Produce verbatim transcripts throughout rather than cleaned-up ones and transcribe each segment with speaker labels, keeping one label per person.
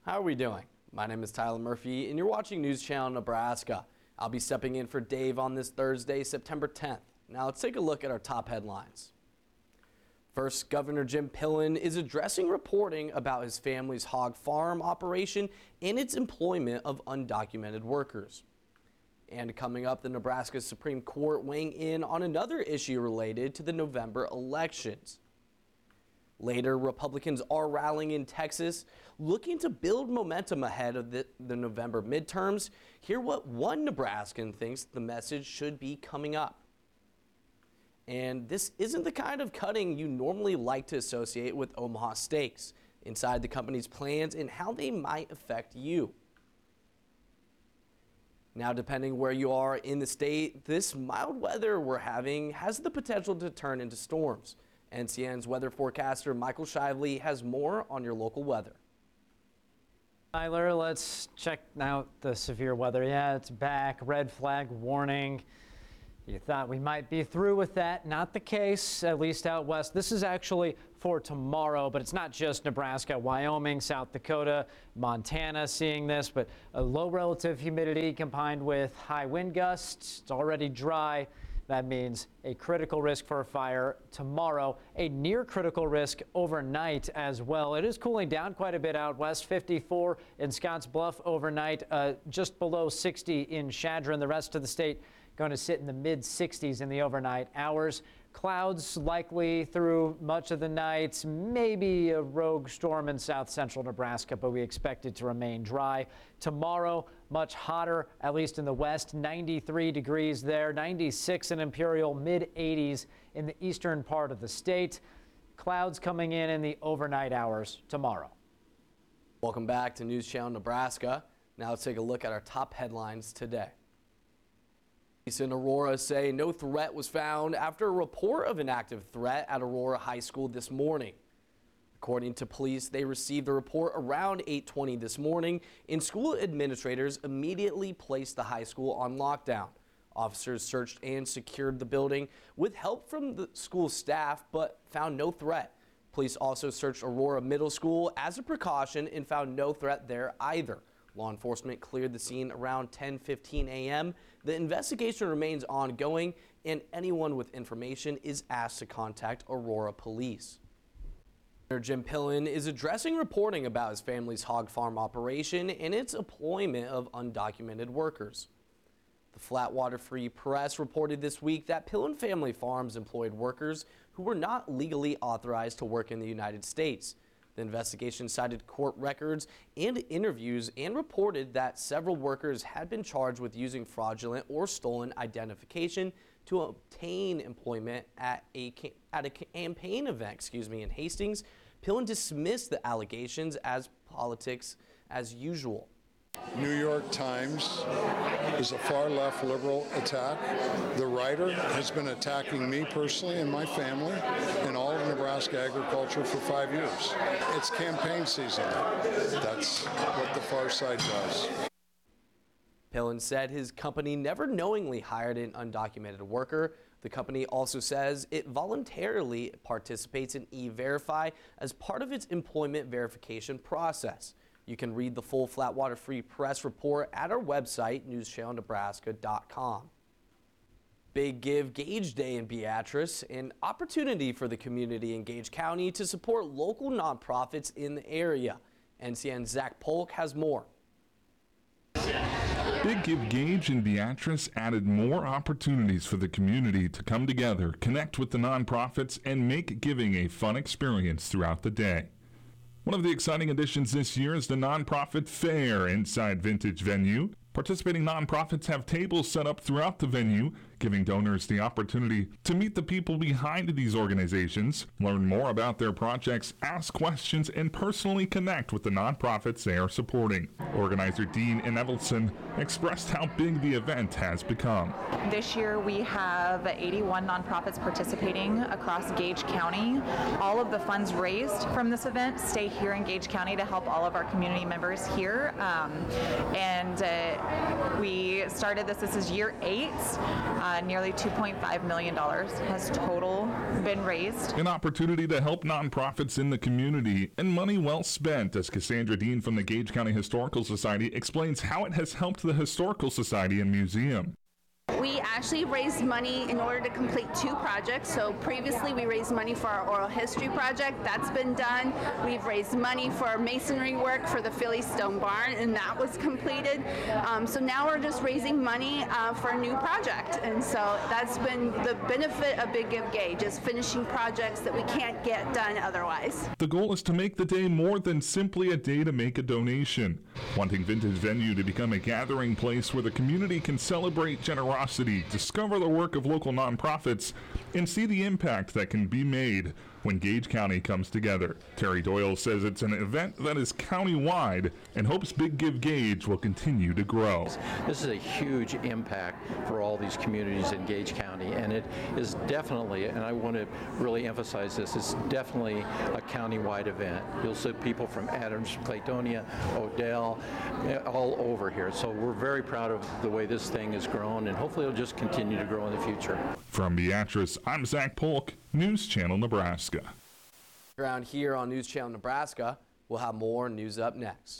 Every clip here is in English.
Speaker 1: How are we doing? My name is Tyler Murphy, and you're watching News Channel Nebraska. I'll be stepping in for Dave on this Thursday, September tenth. Now let's take a look at our top headlines. First, Governor Jim Pillen is addressing reporting about his family's hog farm operation and its employment of undocumented workers. And coming up, the Nebraska Supreme Court weighing in on another issue related to the November elections. Later, Republicans are rallying in Texas, looking to build momentum ahead of the, the November midterms. Hear what one Nebraskan thinks the message should be coming up. And this isn't the kind of cutting you normally like to associate with Omaha Steaks. Inside the company's plans and how they might affect you. Now, depending where you are in the state, this mild weather we're having has the potential to turn into storms. N C N's weather forecaster Michael Shively has more on your local weather.
Speaker 2: Tyler, let's check out the severe weather. Yeah, it's back. Red flag warning. You thought we might be through with that. Not the case, at least out west. This is actually for tomorrow, but it's not just Nebraska, Wyoming, South Dakota, Montana seeing this, but a low relative humidity combined with high wind gusts. It's already dry. That means a critical risk for a fire tomorrow, a near critical risk overnight as well. It is cooling down quite a bit out west, fifty-four in Scotts Bluff overnight, uh, just below sixty in Chadron. The rest of the state going to sit in the mid sixties in the overnight hours. Clouds likely through much of the night, maybe a rogue storm in south central Nebraska, but we expect it to remain dry. Tomorrow, much hotter, at least in the west, ninety-three degrees there, ninety-six in Imperial, mid eighties in the eastern part of the state. Clouds coming in in the overnight hours tomorrow.
Speaker 1: Welcome back to News Channel Nebraska. Now let's take a look at our top headlines today. Police in Aurora say no threat was found after a report of an active threat at Aurora High School this morning. According to police, they received the report around eight twenty this morning, and school administrators immediately placed the high school on lockdown. Officers searched and secured the building with help from the school staff, but found no threat. Police also searched Aurora Middle School as a precaution and found no threat there either. Law enforcement cleared the scene around ten fifteen a m The investigation remains ongoing, and anyone with information is asked to contact Aurora Police. Governor Jim Pillen is addressing reporting about his family's hog farm operation and its employment of undocumented workers. The Flatwater Free Press reported this week that Pillen Family Farms employed workers who were not legally authorized to work in the United States. The investigation cited court records and interviews and reported that several workers had been charged with using fraudulent or stolen identification to obtain employment at a at a campaign event, excuse me, in Hastings. Pillen dismissed the allegations as politics as usual.
Speaker 3: New York Times is a far-left liberal attack. The writer has been attacking me personally and my family and all of Nebraska agriculture for five years. It's campaign season. That's what the far side does.
Speaker 1: Pillen said his company never knowingly hired an undocumented worker. The company also says it voluntarily participates in E-Verify as part of its employment verification process. You can read the full Flatwater Free Press report at our website, news channel nebraska dot com. Big Give Gage Day in Beatrice, an opportunity for the community in Gage County to support local nonprofits in the area. N C N's Zach Polk has more.
Speaker 4: Big Give Gage in Beatrice added more opportunities for the community to come together, connect with the nonprofits, and make giving a fun experience throughout the day. One of the exciting additions this year is the Nonprofit Fair inside Vintage Venue. Participating nonprofits have tables set up throughout the venue, giving donors the opportunity to meet the people behind these organizations, learn more about their projects, ask questions, and personally connect with the nonprofits they are supporting. Organizer Dean Enevelson expressed how big the event has become.
Speaker 5: This year we have eighty-one nonprofits participating across Gage County. All of the funds raised from this event stay here in Gage County to help all of our community members here. Um, and uh, We started this, this is year eight, uh, nearly two point five million dollars has total been raised.
Speaker 4: An opportunity to help nonprofits in the community, and money well spent, as Cassandra Dean from the Gage County Historical Society explains how it has helped the Historical Society and Museum.
Speaker 6: We actually raised money in order to complete two projects. So previously we raised money for our oral history project. That's been done. We've raised money for masonry work for the Philly Stone Barn, and that was completed. Um, so now we're just raising money uh, for a new project. And so that's been the benefit of Big Give Gage, is finishing projects that we can't get done otherwise.
Speaker 4: The goal is to make the day more than simply a day to make a donation. Wanting Vintage Venue to become a gathering place where the community can celebrate generosity, discover the work of local nonprofits, and see the impact that can be made when Gage County comes together. Terry Doyle says it's an event that is county-wide and hopes Big Give Gage will continue to grow.
Speaker 7: This is a huge impact for all these communities in Gage County, and it is definitely, and I want to really emphasize this, it's definitely a county-wide event. You'll see people from Adams, Claytonia, Odell, all over here. So we're very proud of the way this thing has grown, and hopefully it'll just continue to grow in the future.
Speaker 4: From Beatrice, I'm Zach Polk, News Channel Nebraska.
Speaker 1: Around here on News Channel Nebraska, we'll have more news up next.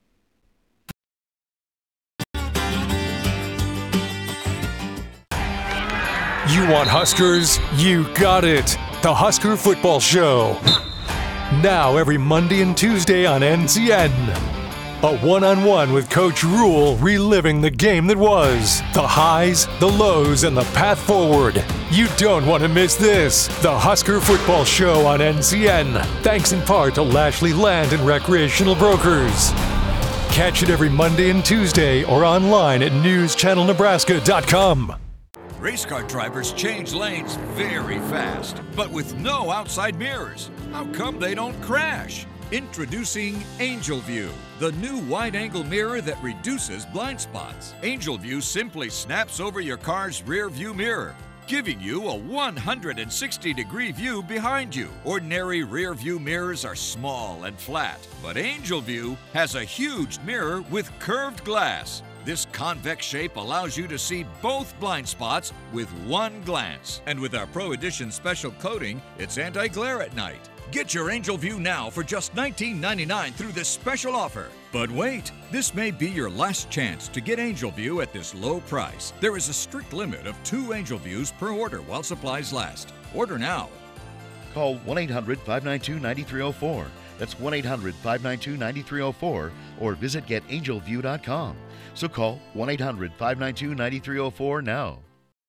Speaker 8: You want Huskers? You got it. The Husker Football Show. Now every Monday and Tuesday on N C N. A one-on-one with Coach Rule, reliving the game that was. The highs, the lows, and the path forward. You don't want to miss this. The Husker Football Show on N C N. Thanks in part to Lashley Land and Recreational Brokers. Catch it every Monday and Tuesday or online at news channel nebraska dot com.
Speaker 9: Race car drivers change lanes very fast, but with no outside mirrors. How come they don't crash? Introducing Angel View, the new wide-angle mirror that reduces blind spots. Angel View simply snaps over your car's rear view mirror, giving you a one hundred sixty degree view behind you. Ordinary rear view mirrors are small and flat, but Angel View has a huge mirror with curved glass. This convex shape allows you to see both blind spots with one glance. And with our Pro Edition special coating, it's anti-glare at night. Get your Angel View now for just nineteen ninety-nine through this special offer. But wait, this may be your last chance to get Angel View at this low price. There is a strict limit of two Angel Views per order while supplies last. Order now.
Speaker 10: Call one eight hundred, five nine two, nine three zero four. That's one eight hundred, five nine two, nine three zero four or visit get angel view dot com. So call one eight hundred, five nine two, nine three zero four now.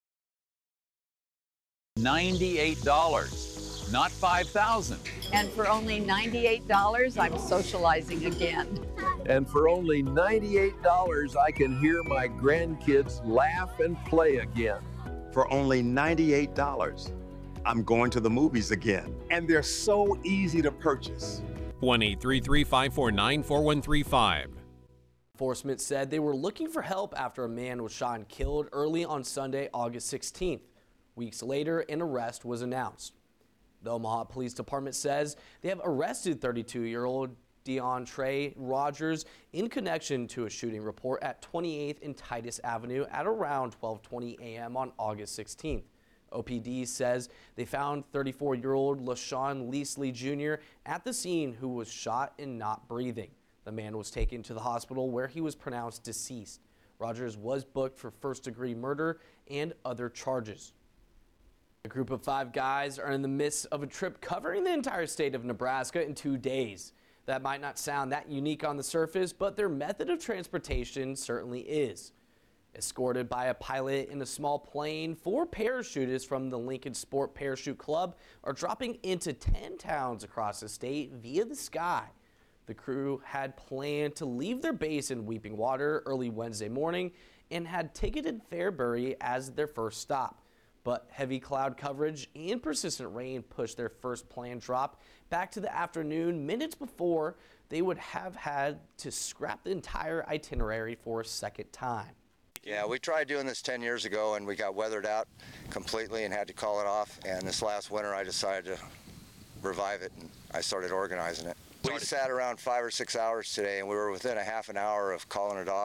Speaker 11: ninety-eight dollars, not five thousand dollars.
Speaker 12: And for only ninety-eight dollars, I'm socializing again.
Speaker 11: And for only ninety-eight dollars, I can hear my grandkids laugh and play again.
Speaker 13: For only ninety-eight dollars, I'm going to the movies again.
Speaker 14: And they're so easy to purchase.
Speaker 15: one eight three three, five four nine, four one three five.
Speaker 1: Enforcement said they were looking for help after a man was shot and killed early on Sunday, August sixteenth. Weeks later, an arrest was announced. The Omaha Police Department says they have arrested thirty-two-year-old DeAndre Rogers in connection to a shooting report at twenty-eighth and Titus Avenue at around twelve twenty a m on August sixteenth. O P D says they found thirty-four-year-old LaShawn Leasley Junior at the scene, who was shot and not breathing. The man was taken to the hospital where he was pronounced deceased. Rogers was booked for first-degree murder and other charges. A group of five guys are in the midst of a trip covering the entire state of Nebraska in two days. That might not sound that unique on the surface, but their method of transportation certainly is. Escorted by a pilot in a small plane, four parachutists from the Lincoln Sport Parachute Club are dropping into ten towns across the state via the sky. The crew had planned to leave their base in Weeping Water early Wednesday morning and had ticketed Fairbury as their first stop. But heavy cloud coverage and persistent rain pushed their first planned drop back to the afternoon, minutes before they would have had to scrap the entire itinerary for a second time.
Speaker 16: Yeah, we tried doing this ten years ago and we got weathered out completely and had to call it off. And this last winter I decided to revive it and I started organizing it. We sat around five or six hours today and we were within a half an hour of calling it off.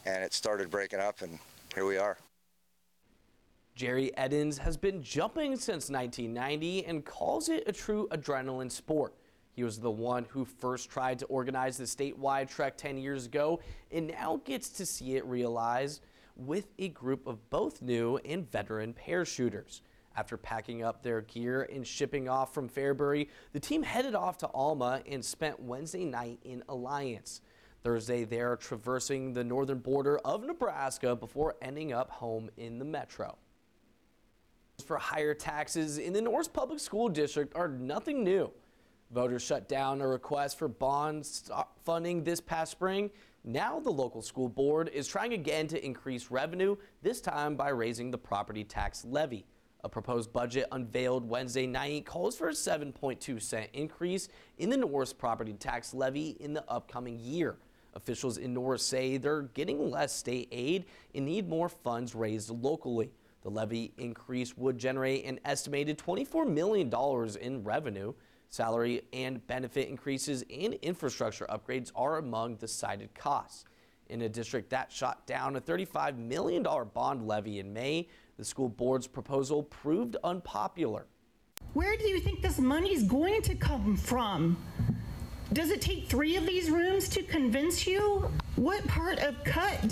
Speaker 16: and it started breaking up, and here we are.
Speaker 1: Jerry Edens has been jumping since nineteen ninety and calls it a true adrenaline sport. He was the one who first tried to organize the statewide trek ten years ago and now gets to see it realized with a group of both new and veteran parachuters. After packing up their gear and shipping off from Fairbury, the team headed off to Alma and spent Wednesday night in Alliance. Thursday, they are traversing the northern border of Nebraska before ending up home in the metro. For higher taxes in the Norris Public School District are nothing new. Voters shut down a request for bond funding this past spring. Now the local school board is trying again to increase revenue, this time by raising the property tax levy. A proposed budget unveiled Wednesday night calls for a seven point two cent increase in the Norris property tax levy in the upcoming year. Officials in Norris say they're getting less state aid and need more funds raised locally. The levy increase would generate an estimated twenty-four million dollars in revenue. Salary and benefit increases and infrastructure upgrades are among the cited costs. In a district that shot down a thirty-five million dollars bond levy in May, the school board's proposal proved unpopular.
Speaker 17: Where do you think this money is going to come from? Does it take three of these rooms to convince you? What part of cut